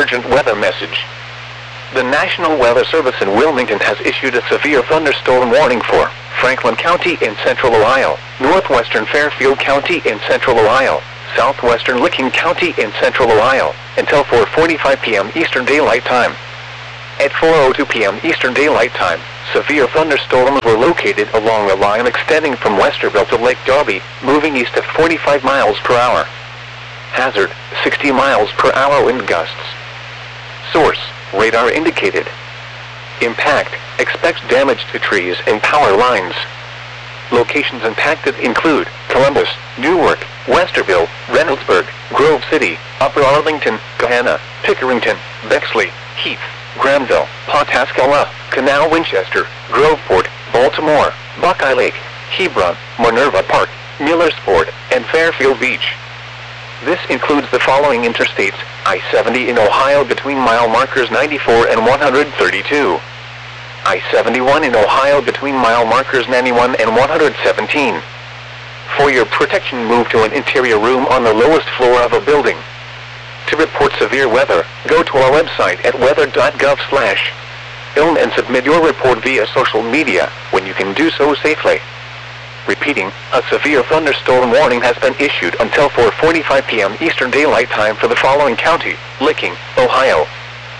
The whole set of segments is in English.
Urgent weather message. The National Weather Service in Wilmington has issued a severe thunderstorm warning for Franklin County in central Ohio, northwestern Fairfield County in central Ohio, southwestern Licking County in central Ohio, until 4:45 p.m. Eastern Daylight Time. At 4:02 p.m. Eastern Daylight Time, severe thunderstorms were located along a line extending from Westerville to Lake Darby, moving east at 45 miles per hour. Hazard, 60 miles per hour wind gusts. Source, radar indicated. Impact, expects damage to trees and power lines. Locations impacted include Columbus, Newark, Westerville, Reynoldsburg, Grove City, Upper Arlington, Gahanna, Pickerington, Bexley, Heath, Granville, Pawtascala, Canal Winchester, Groveport, Baltimore, Buckeye Lake, Hebron, Minerva Park, Millersport, and Fairfield Beach. This includes the following interstates: I-70 in Ohio between mile markers 94 and 132. I-71 in Ohio between mile markers 91 and 117. For your protection, move to an interior room on the lowest floor of a building. To report severe weather, go to our website at weather.gov/ilm and submit your report via social media when you can do so safely. Repeating, a severe thunderstorm warning has been issued until 4:45 p.m. Eastern Daylight Time for the following county: Licking, Ohio.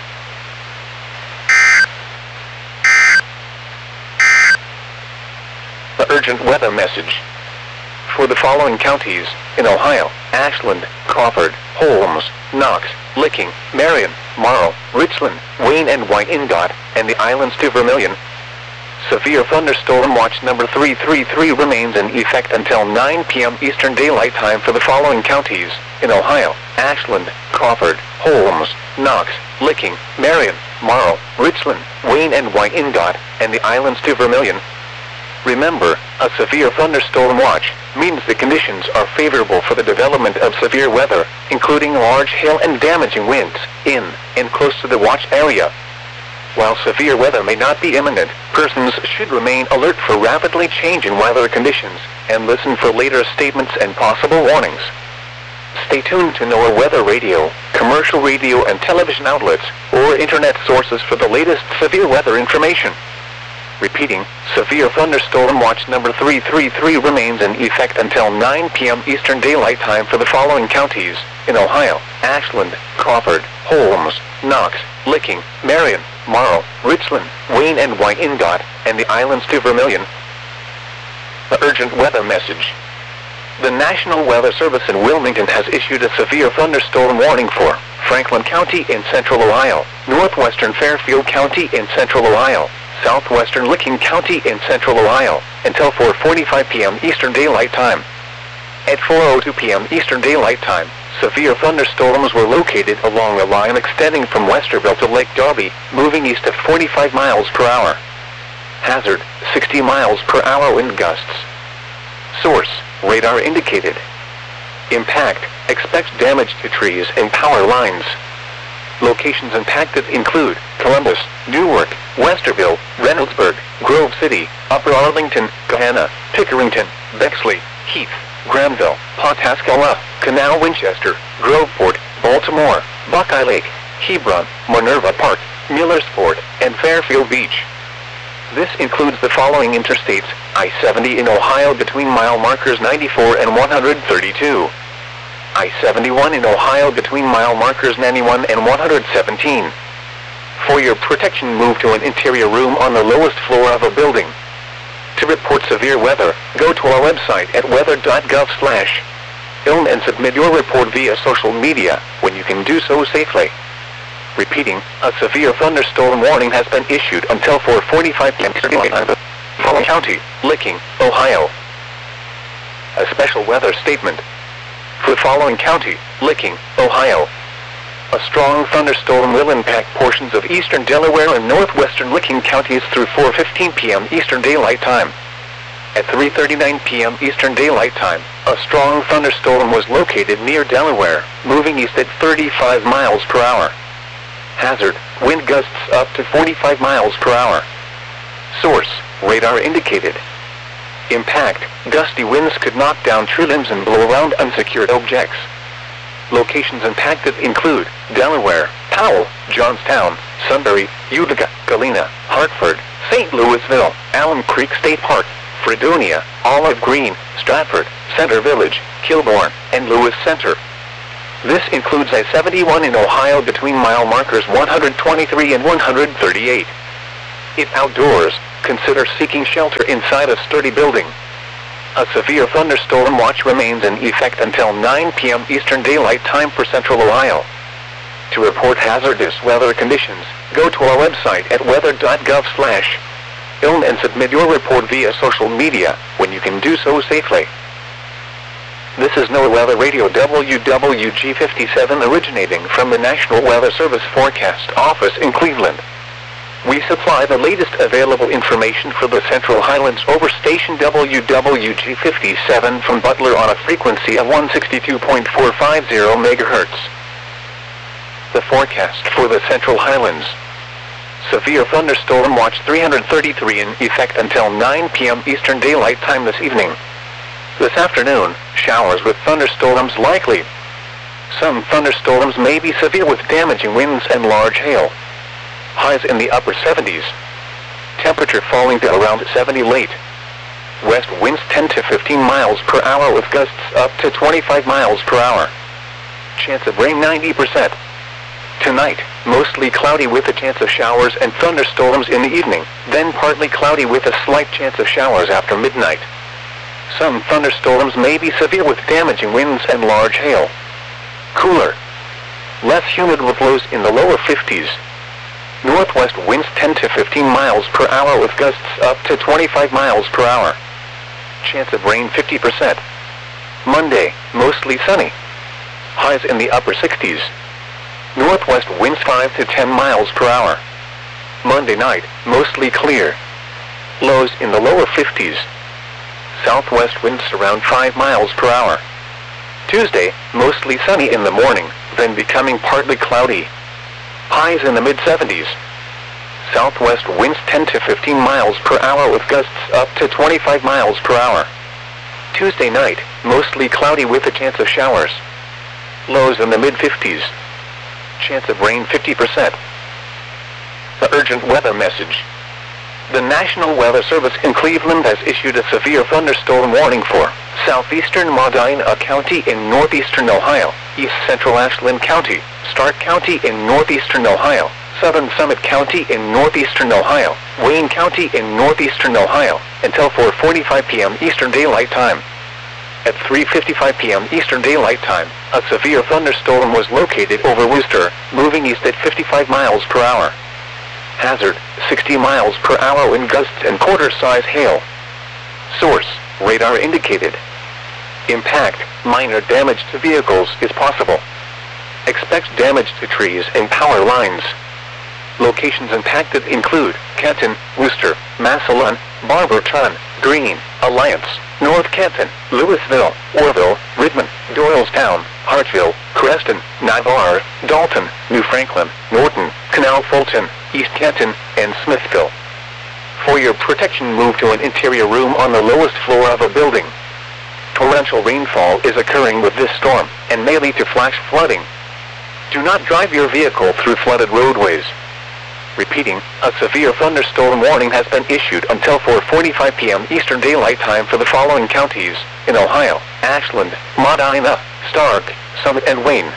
The urgent weather message. For the following counties in Ohio: Ashland, Crawford, Holmes, Knox, Licking, Marion, Morrow, Richland, Wayne and Wyandotte, and the islands to Vermilion. Severe thunderstorm watch number 333 remains in effect until 9 p.m. Eastern Daylight Time for the following counties in Ohio: Ashland, Crawford, Holmes, Knox, Licking, Marion, Morrow, Richland, Wayne and Wyandotte, and the islands to Vermilion. Remember, a severe thunderstorm watch means the conditions are favorable for the development of severe weather, including large hail and damaging winds, in and close to the watch area. While severe weather may not be imminent, persons should remain alert for rapidly changing weather conditions, and listen for later statements and possible warnings. Stay tuned to NOAA weather radio, commercial radio and television outlets, or internet sources for the latest severe weather information. Repeating, severe thunderstorm watch number 333 remains in effect until 9 p.m. Eastern Daylight Time for the following counties in Ohio: Ashland, Crawford, Holmes, Knox, Licking, Marion, Morrow, Richland, Wayne and Wyandotte, and the islands to Vermilion. The urgent weather message. The National Weather Service in Wilmington has issued a severe thunderstorm warning for Franklin County in central Ohio, northwestern Fairfield County in central Ohio, southwestern Licking County in central Ohio, until 4:45 p.m. Eastern Daylight Time. At 4:02 p.m. Eastern Daylight Time, severe thunderstorms were located along a line extending from Westerville to Lake Darby, moving east at 45 miles per hour. Hazard, 60 miles per hour wind gusts. Source, radar indicated. Impact, expects damage to trees and power lines. Locations impacted include Columbus, Newark, Westerville, Reynoldsburg, Grove City, Upper Arlington, Gahanna, Pickerington, Bexley, Heath, Granville, Pawtascala, Canal Winchester, Groveport, Baltimore, Buckeye Lake, Hebron, Minerva Park, Millersport, and Fairfield Beach. This includes the following interstates: I-70 in Ohio between mile markers 94 and 132. I-71 in Ohio between mile markers 91 and 117. For your protection, move to an interior room on the lowest floor of a building. To report severe weather, go to our website at weather.gov/ilm and submit your report via social media when you can do so safely. Repeating, a severe thunderstorm warning has been issued until 4:45 p.m. Fulton County, Licking, Ohio. A special weather statement. For the following county, Licking, Ohio. A strong thunderstorm will impact portions of eastern Delaware and northwestern Licking counties through 4:15 p.m. Eastern Daylight Time. At 3:39 p.m. Eastern Daylight Time, a strong thunderstorm was located near Delaware, moving east at 35 miles per hour. Hazard, wind gusts up to 45 miles per hour. Source, radar indicated. Impact, gusty winds could knock down tree limbs and blow around unsecured objects. Locations impacted include Delaware, Powell, Johnstown, Sunbury, Utica, Galena, Hartford, St. Louisville, Alum Creek State Park, Fredonia, Olive Green, Stratford, Center Village, Kilbourne, and Lewis Center. This includes I-71 in Ohio between mile markers 123 and 138. If outdoors, consider seeking shelter inside a sturdy building. A severe thunderstorm watch remains in effect until 9 p.m. Eastern Daylight Time for Central Ohio. To report hazardous weather conditions, go to our website at weather.gov/ilm and submit your report via social media, when you can do so safely. This is NOAA Weather Radio WWG57 originating from the National Weather Service Forecast Office in Cleveland. We supply the latest available information for the Central Highlands over station WWG57 from Butler on a frequency of 162.450 MHz. The forecast for the Central Highlands. Severe thunderstorm watch 333 in effect until 9 p.m. Eastern Daylight Time this evening. This afternoon, showers with thunderstorms likely. Some thunderstorms may be severe with damaging winds and large hail. Highs in the upper 70s. Temperature falling to around 70 late. West winds 10 to 15 miles per hour with gusts up to 25 miles per hour. Chance of rain 90%. Tonight, mostly cloudy with a chance of showers and thunderstorms in the evening, then partly cloudy with a slight chance of showers after midnight. Some thunderstorms may be severe with damaging winds and large hail. Cooler. Less humid with lows in the lower 50s. Northwest winds 10 to 15 miles per hour with gusts up to 25 miles per hour. Chance of rain 50%. Monday, mostly sunny. Highs in the upper 60s. Northwest winds 5 to 10 miles per hour. Monday night, mostly clear. Lows in the lower 50s. Southwest winds around 5 miles per hour. Tuesday, mostly sunny in the morning, then becoming partly cloudy. Highs in the mid-70s. Southwest winds 10 to 15 miles per hour with gusts up to 25 miles per hour. Tuesday night, mostly cloudy with a chance of showers. Lows in the mid-50s. Chance of rain 50%. The urgent weather message. The National Weather Service in Cleveland has issued a severe thunderstorm warning for southeastern Medina County in northeastern Ohio, east central Ashland County, Stark County in northeastern Ohio, southern Summit County in northeastern Ohio, Wayne County in northeastern Ohio, until 4:45 p.m. Eastern Daylight Time. At 3:55 p.m. Eastern Daylight Time, a severe thunderstorm was located over Worcester, moving east at 55 miles per hour. Hazard, 60 miles per hour wind gusts and quarter-size hail. Source, radar indicated. Impact, minor damage to vehicles is possible. Expect damage to trees and power lines. Locations impacted include Canton, Worcester, Massillon, Barberton, Greene, Alliance, North Canton, Louisville, Orville, Redmond, Doylestown, Hartville, Creston, Navarre, Dalton, New Franklin, Norton, Canal Fulton, East Canton, and Smithville. For your protection, move to an interior room on the lowest floor of a building. Torrential rainfall is occurring with this storm, and may lead to flash flooding. Do not drive your vehicle through flooded roadways. Repeating, a severe thunderstorm warning has been issued until 4:45 p.m. Eastern Daylight Time for the following counties in Ohio: Ashland, Medina, Stark, Summit, and Wayne.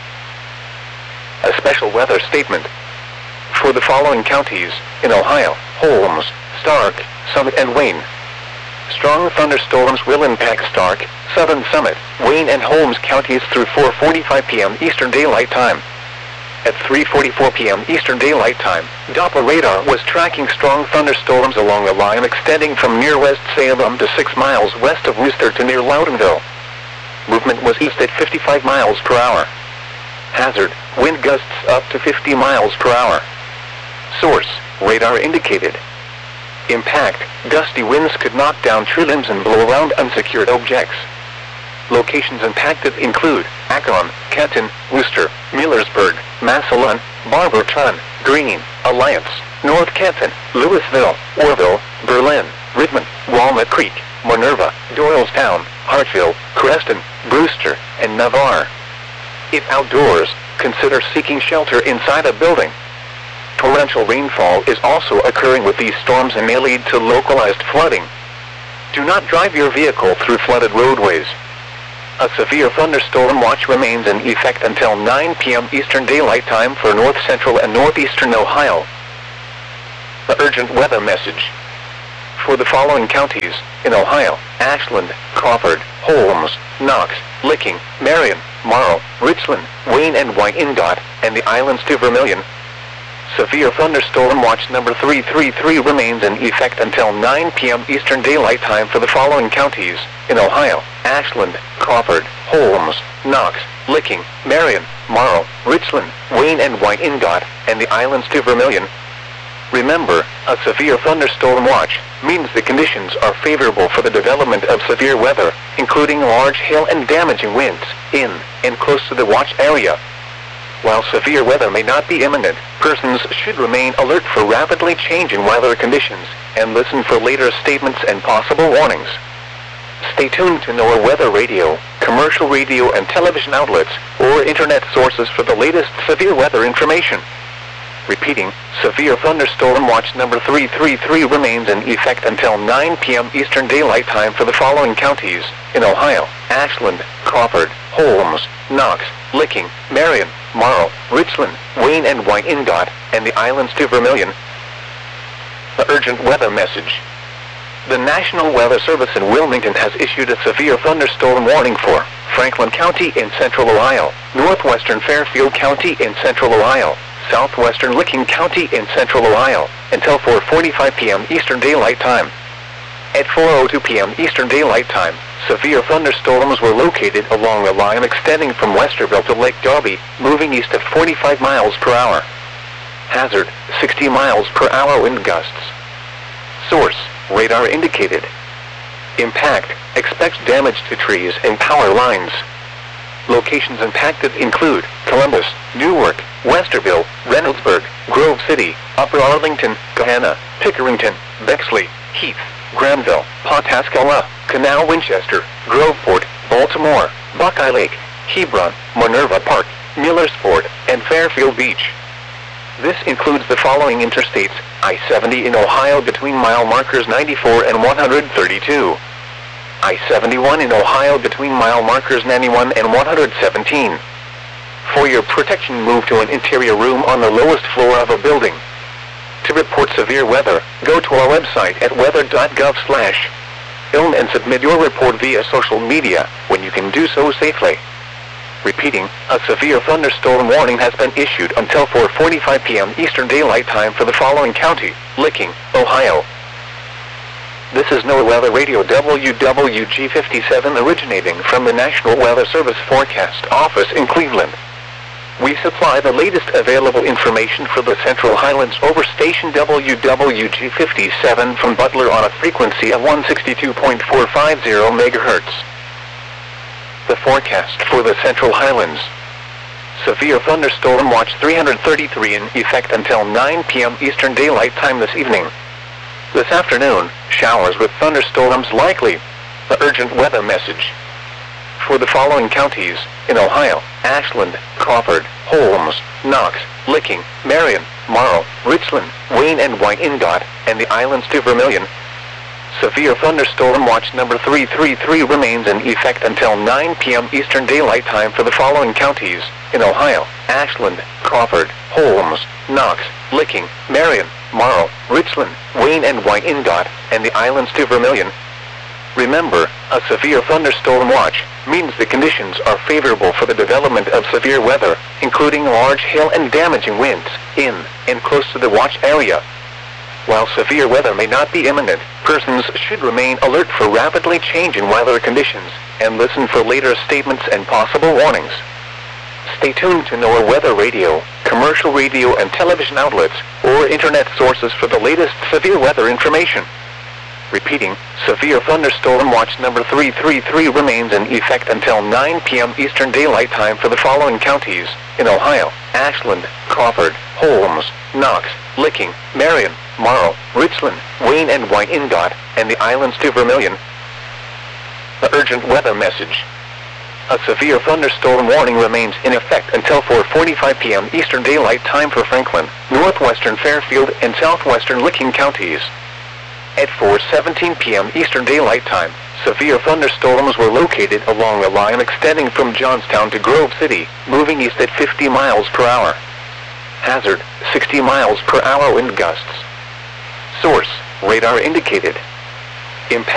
A special weather statement. For the following counties in Ohio: Holmes, Stark, Summit, and Wayne. Strong thunderstorms will impact Stark, Southern Summit, Wayne, and Holmes counties through 4:45 p.m. Eastern Daylight Time. At 3:44 p.m. Eastern Daylight Time, Doppler radar was tracking strong thunderstorms along a line extending from near West Salem to 6 miles west of Worcester to near Loudonville. Movement was east at 55 miles per hour. Hazard, wind gusts up to 50 miles per hour. Source, radar indicated. Impact, gusty winds could knock down tree limbs and blow around unsecured objects. Locations impacted include Akron, Canton, Worcester, Millersburg, Massillon, Barberton, Greene, Alliance, North Canton, Louisville, Orville, Berlin, Redmond, Walnut Creek, Minerva, Doylestown, Hartville, Creston, Brewster, and Navarre. If outdoors, consider seeking shelter inside a building. Torrential rainfall is also occurring with these storms and may lead to localized flooding. Do not drive your vehicle through flooded roadways. A severe thunderstorm watch remains in effect until 9 p.m. Eastern Daylight Time for north central and northeastern Ohio. The urgent weather message. For the following counties in Ohio: Ashland, Crawford, Holmes, Knox, Licking, Marion, Morrow, Richland, Wayne and Wyandotte, and the islands to Vermilion. Severe thunderstorm watch number 333 remains in effect until 9 p.m. Eastern Daylight Time for the following counties in Ohio: Ashland, Crawford, Holmes, Knox, Licking, Marion, Morrow, Richland, Wayne and Wyandotte, and the islands to Vermilion. Remember, a severe thunderstorm watch means the conditions are favorable for the development of severe weather, including large hail and damaging winds, in and close to the watch area. While severe weather may not be imminent, persons should remain alert for rapidly changing weather conditions, and listen for later statements and possible warnings. Stay tuned to NOAA Weather Radio, commercial radio and television outlets, or internet sources for the latest severe weather information. Repeating, severe thunderstorm watch number 333 remains in effect until 9 p.m. Eastern Daylight Time for the following counties in Ohio: Ashland, Crawford, Holmes, Knox, Licking, Marion, Morrow, Richland, Wayne and Wyandotte, and the islands to Vermilion. The urgent weather message. The National Weather Service in Wilmington has issued a severe thunderstorm warning for Franklin County in central Ohio, northwestern Fairfield County in central Ohio, southwestern Licking County in central Ohio, until 4:45 p.m. Eastern Daylight Time. At 4:02 p.m. Eastern Daylight Time, severe thunderstorms were located along a line extending from Westerville to Lake Darby, moving east at 45 miles per hour. Hazard, 60 miles per hour wind gusts. Source, radar indicated. Impact, expect damage to trees and power lines. Locations impacted include Columbus, Newark, Westerville, Reynoldsburg, Grove City, Upper Arlington, Gahanna, Pickerington, Bexley, Heath, Granville, Pawtascala, Canal Winchester, Groveport, Baltimore, Buckeye Lake, Hebron, Minerva Park, Millersport, and Fairfield Beach. This includes the following interstates: I-70 in Ohio between mile markers 94 and 132. I-71 in Ohio between mile markers 91 and 117. For your protection, move to an interior room on the lowest floor of a building. To report severe weather, go to our website at weather.gov/ilm and submit your report via social media when you can do so safely. Repeating, a severe thunderstorm warning has been issued until 4:45 p.m. Eastern Daylight Time for the following county: Licking, Ohio. This is NOAA Weather Radio WWG57 originating from the National Weather Service Forecast Office in Cleveland. We supply the latest available information for the Central Highlands over station WWG57 from Butler on a frequency of 162.450 MHz. The forecast for the Central Highlands. Severe thunderstorm watch 333 in effect until 9 p.m. Eastern Daylight Time this evening. This afternoon, showers with thunderstorms likely. The urgent weather message. For the following counties in Ohio: Ashland, Crawford, Holmes, Knox, Licking, Marion, Morrow, Richland, Wayne and Wyandotte, and the islands to Vermilion. Severe thunderstorm watch number 333 remains in effect until 9 p.m. Eastern Daylight Time for the following counties in Ohio: Ashland, Crawford, Holmes, Knox, Licking, Marion, Morrow, Richland, Wayne and Wyandotte, and the islands to Vermilion. Remember, a severe thunderstorm watch means the conditions are favorable for the development of severe weather, including large hail and damaging winds, in and close to the watch area. While severe weather may not be imminent, persons should remain alert for rapidly changing weather conditions, and listen for later statements and possible warnings. Stay tuned to NOAA Weather Radio, commercial radio and television outlets, or internet sources for the latest severe weather information. Repeating, severe thunderstorm watch number 333 remains in effect until 9 p.m. Eastern Daylight Time for the following counties in Ohio: Ashland, Crawford, Holmes, Knox, Licking, Marion, Morrow, Richland, Wayne and Wyandotte, and the islands to Vermilion. The urgent weather message. A severe thunderstorm warning remains in effect until 4:45 p.m. Eastern Daylight Time for Franklin, northwestern Fairfield, and southwestern Licking counties. At 4:17 p.m. Eastern Daylight Time, severe thunderstorms were located along a line extending from Johnstown to Grove City, moving east at 50 miles per hour. Hazard, 60 miles per hour wind gusts. Source, radar indicated. Impact.